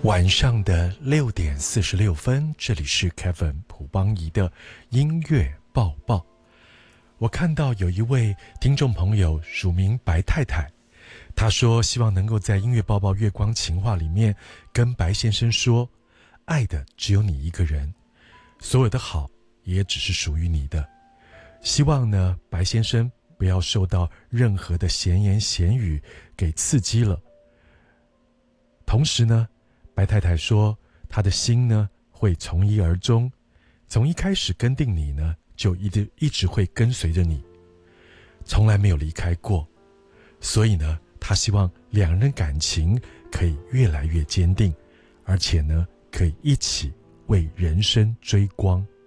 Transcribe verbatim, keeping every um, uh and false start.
晚上的六点四十六分，这里是 Kevin 朴邦仪的音乐报报。我看到有一位听众朋友署名白太太，她说希望能够在音乐报报月光情话里面跟白先生说，爱的只有你一个人，所有的好也只是属于你的。希望呢，白先生不要受到任何的闲言闲语给刺激了。同时呢，白太太说她的心呢会从一而终，从一开始跟定你呢就一直一直会跟随着你，从来没有离开过。所以呢，她希望两人感情可以越来越坚定，而且呢可以一起为人生追光。